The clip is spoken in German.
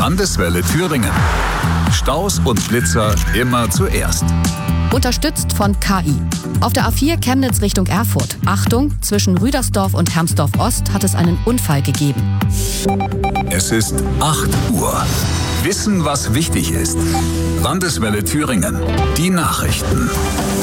Landeswelle Thüringen. Staus und Blitzer immer zuerst. Unterstützt von KI. Auf der A4 Chemnitz Richtung Erfurt. Achtung, zwischen Rüdersdorf und Hermsdorf Ost hat es einen Unfall gegeben. Es ist 8 Uhr. Wissen, was wichtig ist. Landeswelle Thüringen. Die Nachrichten.